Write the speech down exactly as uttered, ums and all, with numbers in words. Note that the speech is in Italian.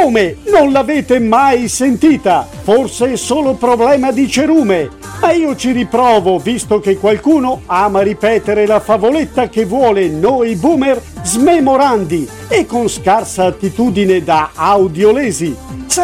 Come? Non l'avete mai sentita? Forse è solo problema di cerume. Ma io ci riprovo, visto che qualcuno ama ripetere la favoletta che vuole noi boomer smemorandi e con scarsa attitudine da audiolesi.